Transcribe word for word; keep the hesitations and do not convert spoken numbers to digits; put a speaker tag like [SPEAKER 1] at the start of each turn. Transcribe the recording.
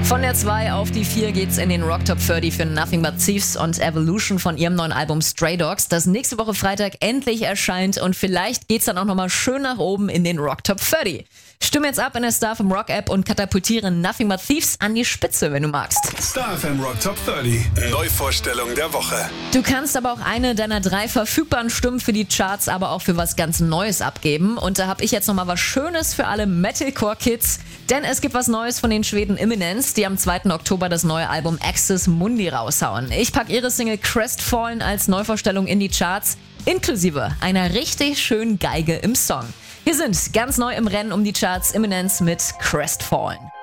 [SPEAKER 1] Von der zwei auf die vier geht's in den Rock Top dreißig für Nothing But Thieves und Evolution von ihrem neuen Album Stray Dogs, das nächste Woche Freitag endlich erscheint, und vielleicht geht's dann auch nochmal schön nach oben in den Rock Top dreißig. Stimme jetzt ab in der Star F M Rock App und katapultiere Nothing But Thieves an die Spitze, wenn du magst.
[SPEAKER 2] Star F M Rock Top dreißig. Neuvorstellung der Woche.
[SPEAKER 1] Du kannst aber auch eine deiner drei verfügbaren Stimmen für die Charts, aber auch für was ganz Neues abgeben. Und da habe ich jetzt nochmal was Schönes für alle Metalcore-Kids. Denn es gibt was Neues von den Schweden Imminence, die am zweiten Oktober das neue Album Axis Mundi raushauen. Ich packe ihre Single Crestfallen als Neuvorstellung in die Charts, inklusive einer richtig schönen Geige im Song. Wir sind ganz neu im Rennen um die Charts, Imminence mit Crestfallen.